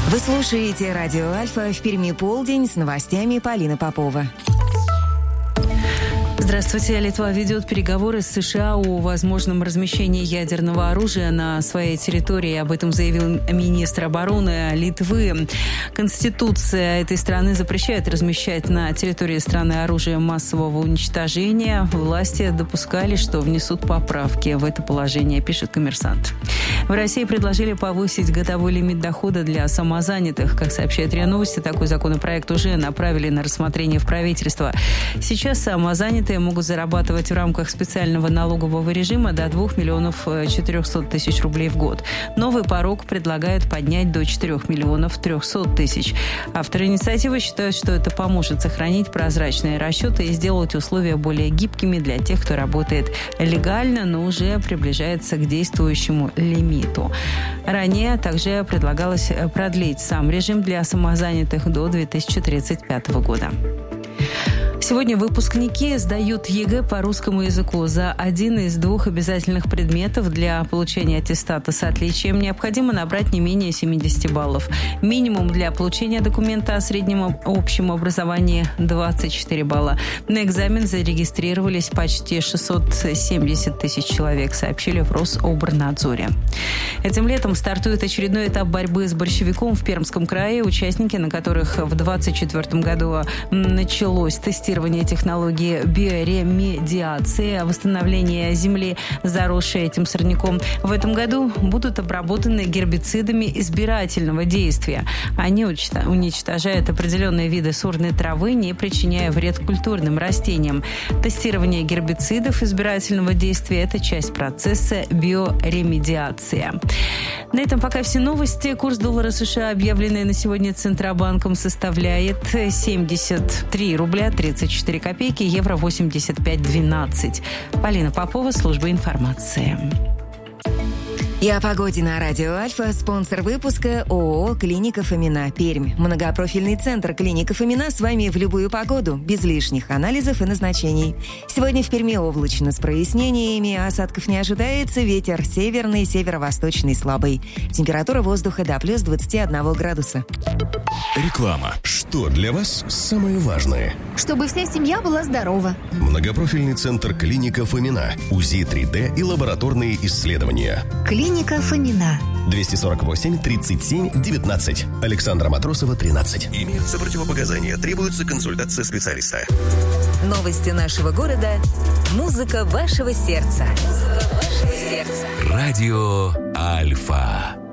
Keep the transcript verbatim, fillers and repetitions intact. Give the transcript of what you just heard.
Вы слушаете радио Альфа, в Перми полдень, с новостями Полина Попова. Здравствуйте. Литва ведет переговоры с США о возможном размещении ядерного оружия на своей территории. Об этом заявил министр обороны Литвы. Конституция этой страны запрещает размещать на территории страны оружие массового уничтожения. Власти допускали, что внесут поправки в это положение, пишет «Коммерсант». В России предложили повысить годовой лимит дохода для самозанятых. Как сообщает РИА Новости, такой законопроект уже направили на рассмотрение в правительство. Сейчас самозанятые могут зарабатывать в рамках специального налогового режима до двух миллионов четырехсот тысяч рублей в год. Новый порог предлагают поднять до четырех миллионов трехсот тысяч. Авторы инициативы считают, что это поможет сохранить прозрачные расчеты и сделать условия более гибкими для тех, кто работает легально, но уже приближается к действующему лимиту. Ранее также предлагалось продлить сам режим для самозанятых до две тысячи тридцать пятого года. Сегодня выпускники сдают ЕГЭ по русскому языку. За один из двух обязательных предметов для получения аттестата с отличием необходимо набрать не менее семьдесят баллов. Минимум для получения документа о среднем общем образовании – двадцать четыре балла. На экзамен зарегистрировались почти шестьсот семьдесят тысяч человек, сообщили в Рособорнадзоре. Этим летом стартует очередной этап борьбы с борщевиком в Пермском крае. Участники, на которых в двадцать четвёртом году началось тестирование технологии биоремедиации, восстановления земли, заросшей этим сорняком, в этом году будут обработаны гербицидами избирательного действия. Они уничтожают определенные виды сорной травы, не причиняя вред культурным растениям. Тестирование гербицидов избирательного действия – это часть процесса биоремедиации. На этом пока все новости. Курс доллара США, объявленный на сегодня Центробанком, составляет семьдесят три рубля тридцать четыре копейки, евро восемьдесят пять двенадцать. Полина Попова, служба информации. И о погоде на радио Альфа. Спонсор выпуска ООО «Клиника Фомина», Пермь. Многопрофильный центр «Клиника Фомина» с вами в любую погоду, без лишних анализов и назначений. Сегодня в Перми облачно с прояснениями, осадков не ожидается, ветер северный, северо-восточный слабый. Температура воздуха до плюс двадцать один градуса. Реклама. Что для вас самое важное? Чтобы вся семья была здорова. Многопрофильный центр «Клиника Фомина». УЗИ три дэ и лабораторные исследования. Клиника Фомина. двести сорок восемь тридцать семь девятнадцать. Александра Матросова, тринадцать. Имеются противопоказания. Требуется консультация специалиста. Новости нашего города. Музыка вашего сердца. Музыка вашего сердца. Радио Альфа.